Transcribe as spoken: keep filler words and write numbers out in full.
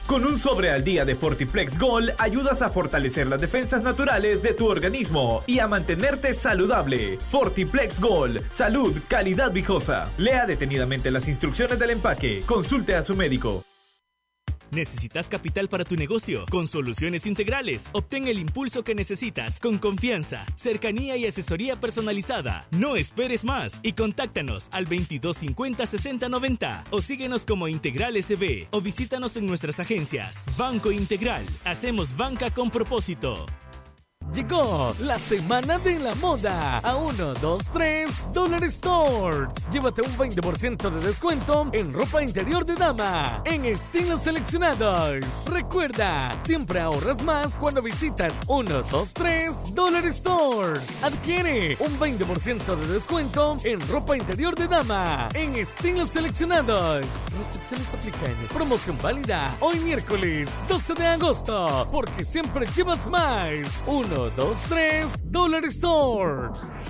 Con un sobre al día de Fortiflex Gold ayudas a fortalecer las defensas naturales de tu organismo y a mantenerte saludable. Fortiflex Gold, salud, calidad viejosa. Lea detenidamente las instrucciones del empaque. Consulte a su médico. ¿Necesitas capital para tu negocio? Con Soluciones Integrales, obtén el impulso que necesitas con confianza, cercanía y asesoría personalizada. No esperes más y contáctanos al veintidós cincuenta sesenta noventa o síguenos como Integral S B o visítanos en nuestras agencias. Banco Integral, hacemos banca con propósito. Llegó la semana de la moda a uno, dos, tres Dollar Stores. Llévate un veinte por ciento de descuento en ropa interior de dama en estilos seleccionados. Recuerda, siempre ahorras más cuando visitas uno, dos, tres Dollar Stores. Adquiere un veinte por ciento de descuento en ropa interior de dama en estilos seleccionados. Restricciones aplican. Promoción válida hoy miércoles doce de agosto, porque siempre llevas más. uno, dos, tres Dollar Stores.